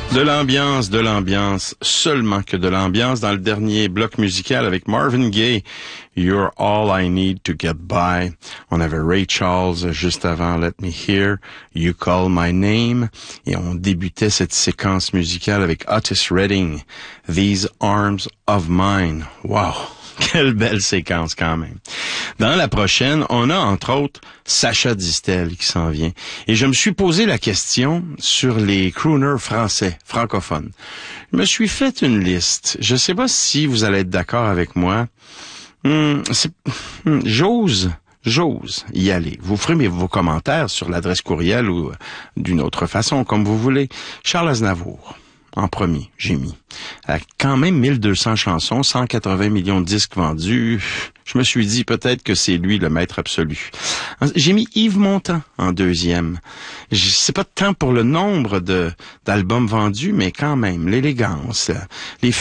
De l'ambiance, seulement que de l'ambiance dans le dernier bloc musical avec Marvin Gaye, You're All I Need to Get By. On avait Ray Charles juste avant Let Me Hear, You Call My Name, et on débutait cette séquence musicale avec Otis Redding, These Arms of Mine. Wow! Quelle belle séquence quand même. Dans la prochaine, on a entre autres Sacha Distel qui s'en vient. Et je me suis posé la question sur les crooners français, francophones. Je me suis fait une liste. Je sais pas si vous allez être d'accord avec moi. J'ose y aller. Vous ferez vos commentaires sur l'adresse courriel ou d'une autre façon, comme vous voulez. Charles Aznavour. En premier, j'ai mis. Quand même 1200 chansons, 180 millions de disques vendus. Je me suis dit peut-être que c'est lui le maître absolu. J'ai mis Yves Montand en deuxième. C'est pas tant pour le nombre d'albums vendus, mais quand même, l'élégance, les